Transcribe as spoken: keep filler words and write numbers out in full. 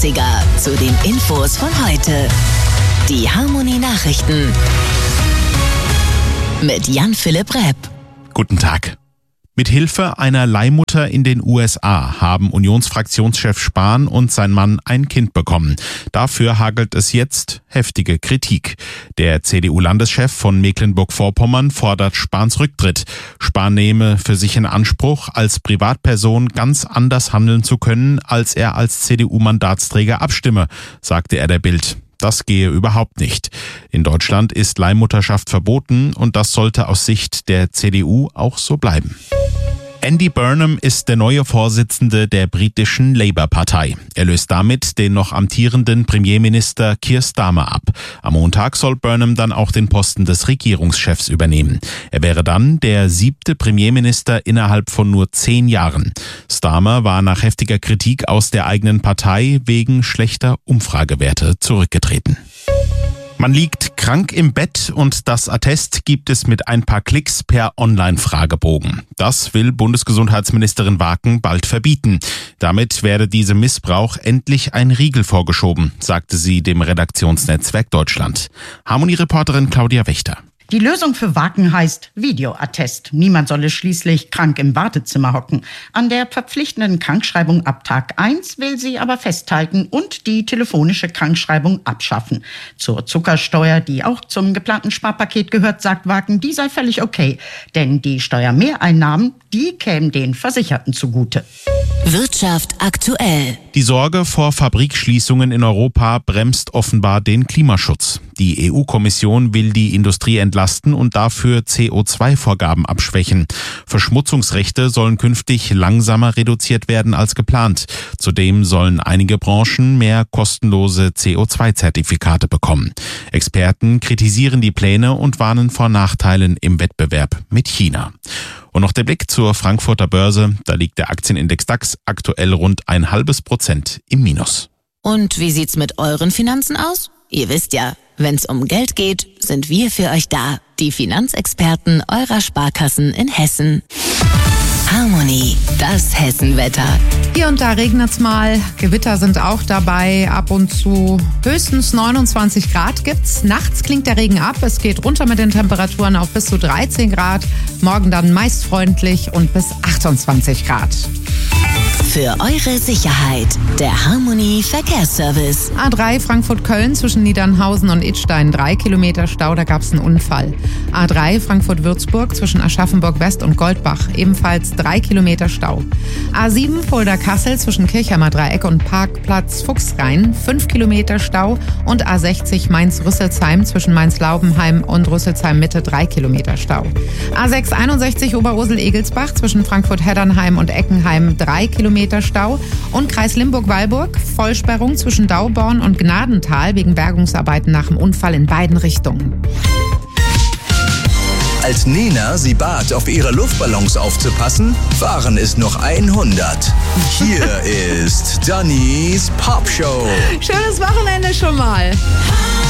neunziger zu den Infos von heute. Die Harmony Nachrichten mit Jan-Philipp Repp. Guten Tag. Mit Hilfe einer Leihmutter in den U S A haben Unionsfraktionschef Spahn und sein Mann ein Kind bekommen. Dafür hagelt es jetzt heftige Kritik. Der C D U-Landeschef von Mecklenburg-Vorpommern fordert Spahns Rücktritt. Spahn nehme für sich in Anspruch, als Privatperson ganz anders handeln zu können, als er als C D U-Mandatsträger abstimme, sagte er der Bild. Das gehe überhaupt nicht. In Deutschland ist Leihmutterschaft verboten und das sollte aus Sicht der C D U auch so bleiben. Andy Burnham ist der neue Vorsitzende der britischen Labour-Partei. Er löst damit den noch amtierenden Premierminister Keir Starmer ab. Am Montag soll Burnham dann auch den Posten des Regierungschefs übernehmen. Er wäre dann der siebte Premierminister innerhalb von nur zehn Jahren. Starmer war nach heftiger Kritik aus der eigenen Partei wegen schlechter Umfragewerte zurückgetreten. Man liegt krank im Bett und das Attest gibt es mit ein paar Klicks per Online-Fragebogen. Das will Bundesgesundheitsministerin Waken bald verbieten. Damit werde diesem Missbrauch endlich ein Riegel vorgeschoben, sagte sie dem Redaktionsnetzwerk Deutschland. Harmony-Reporterin Claudia Wächter. Die Lösung für Waken heißt Videoattest. Niemand solle schließlich krank im Wartezimmer hocken. An der verpflichtenden Krankschreibung ab Tag eins will sie aber festhalten und die telefonische Krankschreibung abschaffen. Zur Zuckersteuer, die auch zum geplanten Sparpaket gehört, sagt Waken, die sei völlig okay. Denn die Steuermehreinnahmen, die kämen den Versicherten zugute. Wirtschaft aktuell. Die Sorge vor Fabrikschließungen in Europa bremst offenbar den Klimaschutz. Die E U-Kommission will die Industrie entlasten und dafür C O zwei Vorgaben abschwächen. Verschmutzungsrechte sollen künftig langsamer reduziert werden als geplant. Zudem sollen einige Branchen mehr kostenlose C O zwei Zertifikate bekommen. Experten kritisieren die Pläne und warnen vor Nachteilen im Wettbewerb mit China. Und noch der Blick zur Frankfurter Börse. Da liegt der Aktienindex DAX aktuell rund ein halbes Prozent im Minus. Und wie sieht's mit euren Finanzen aus? Ihr wisst ja, wenn's um Geld geht, sind wir für euch da. Die Finanzexperten eurer Sparkassen in Hessen. Harmony, das Hessenwetter. Hier und da regnet's mal, Gewitter sind auch dabei, ab und zu höchstens neunundzwanzig Grad gibt's. Nachts klingt der Regen ab, es geht runter mit den Temperaturen auf bis zu dreizehn Grad. Morgen dann meist freundlich und bis achtundzwanzig Grad. Für eure Sicherheit, der Harmony Verkehrsservice. A drei Frankfurt-Köln zwischen Niedernhausen und Idstein, drei Kilometer Stau, da gab's einen Unfall. A drei Frankfurt-Würzburg zwischen Aschaffenburg-West und Goldbach, ebenfalls drei Kilometer Stau. A sieben Fulda-Kassel zwischen Kirchheimer Dreieck und Parkplatz Fuchsrhein, fünf Kilometer Stau. Und A sechzig Mainz-Rüsselsheim zwischen Mainz-Laubenheim und Rüsselsheim-Mitte, drei Kilometer Stau. A sechs einundsechzig Oberursel-Egelsbach zwischen Frankfurt-Heddernheim und Eckenheim, drei Kilometer Stau. Und Kreis Limburg-Weilburg, Vollsperrung zwischen Dauborn und Gnadental wegen Bergungsarbeiten nach dem Unfall in beiden Richtungen. Als Nena sie bat, auf ihre Luftballons aufzupassen, waren es noch hundert. Hier ist Dannys Popshow. Schönes Wochenende schon mal.